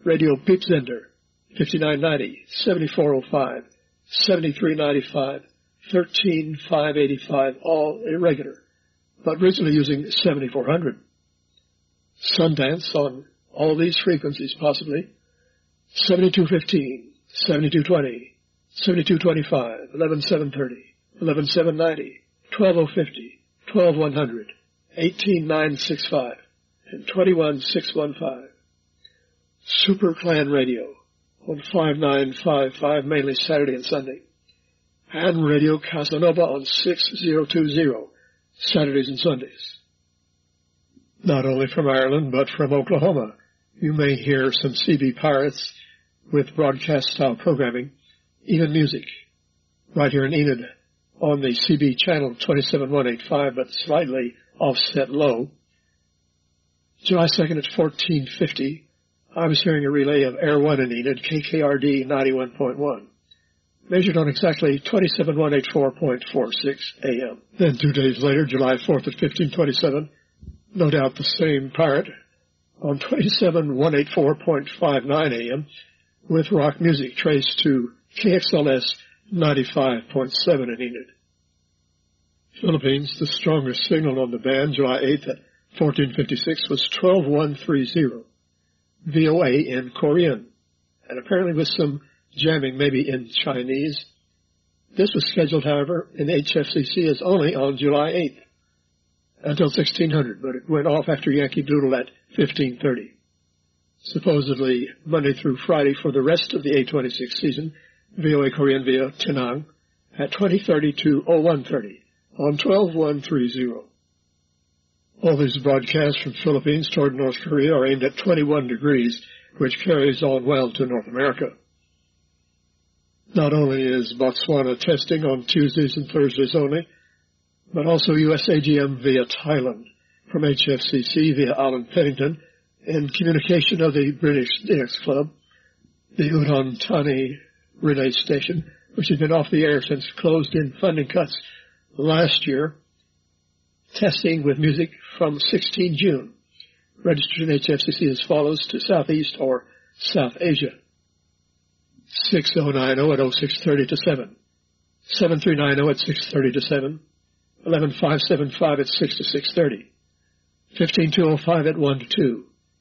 Radio Piepzender, 5990, 7405, 7395, 13585, all irregular, but originally using 7400. Sundance on all these frequencies possibly, 7215, 7220, 7225, 11730, 11790, 12050, 12100, 18965, and 21615. Super Clan Radio on 5955, mainly Saturday and Sunday. And Radio Casanova on 6020, Saturdays and Sundays. Not only from Ireland, but from Oklahoma, you may hear some CB Pirates with broadcast-style programming, even music, right here in Enid on the CB channel 27185, but slightly offset low. July 2nd at 1450, I was hearing a relay of Air 1 in Enid, KKRD 91.1, measured on exactly 27184.46 AM. Then 2 days later, July 4th at 1527, no doubt the same pirate, on 27184.59 AM, with rock music traced to KXLS 95.7 in Enid. Philippines, the strongest signal on the band, July 8th at 1456, was 12130. VOA in Korean, and apparently with some jamming maybe in Chinese. This was scheduled, however, in HFCC as only on July 8th until 1600, but it went off after Yankee Doodle at 1530. Supposedly Monday through Friday for the rest of the A26 season, VOA Korean via Tenang at 2030 to 0130 on 12130. All these broadcasts from Philippines toward North Korea are aimed at 21 degrees, which carries on well to North America. Not only is Botswana testing on Tuesdays and Thursdays only, but also USAGM via Thailand, from HFCC via Alan Pennington, in communication of the British DX Club, the Udon Thani relay station, which has been off the air since closed-in funding cuts last year, testing with music from 16 June. Registered in HFCC as follows to Southeast or South Asia. 6090 at 0630 to 7. 7390 at 630 to 7. 11575 at 6 to 630. 15205 at 1 to 2.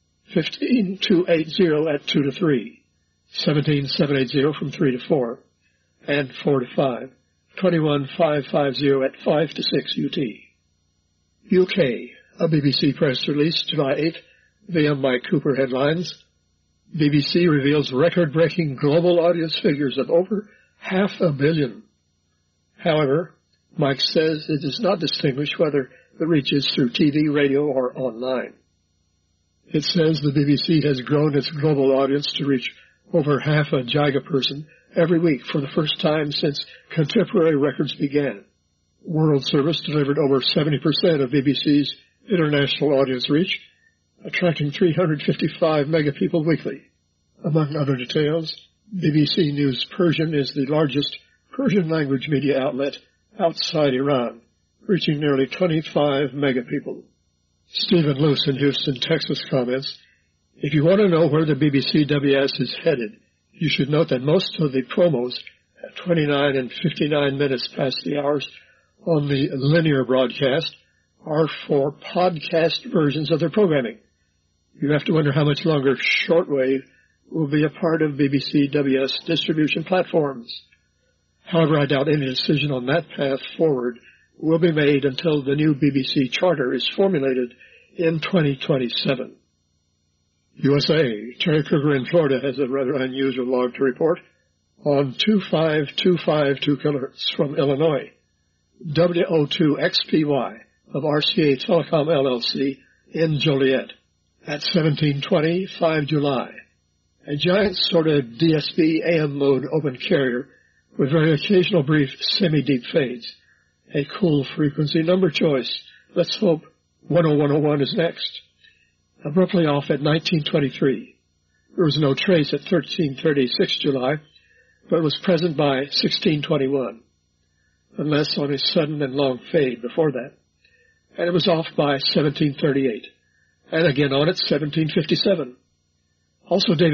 15280 at 2 to 3. 17780 from 3 to 4. And 4 to 5. 21550 at 5 to 6 UT. UK, a BBC press release, July 8th, via Mike Cooper headlines. BBC reveals record-breaking global audience figures of over 500 million. However, Mike says it does not distinguish whether the reach is through TV, radio, or online. It says the BBC has grown its global audience to reach over 500 gigaperson every week for the first time since contemporary records began. World Service delivered over 70% of BBC's international audience reach, attracting 355 mega people weekly. Among other details, BBC News Persian is the largest Persian language media outlet outside Iran, reaching nearly 25 mega people. Stephen Luce in Houston, Texas comments, if you want to know where the BBC WS is headed, you should note that most of the promos at 29 and 59 minutes past the hours on the linear broadcast are for podcast versions of their programming. You have to wonder how much longer shortwave will be a part of BBC WS distribution platforms. However, I doubt any decision on that path forward will be made until the new BBC charter is formulated in 2027. USA, Terry Kruger in Florida has a rather unusual log to report on 25252 kilohertz from Illinois. WO2XPY of RCA Telecom LLC in Joliet at 1720, 5 July. A giant sort of DSB AM mode open carrier with very occasional brief semi-deep fades. A cool frequency number choice. Let's hope 10101 is next. Abruptly off at 1923. There was no trace at 1336 July, but was present by 1621. Unless on a sudden and long fade before that. And it was off by 1738. And again on at 1757. Also David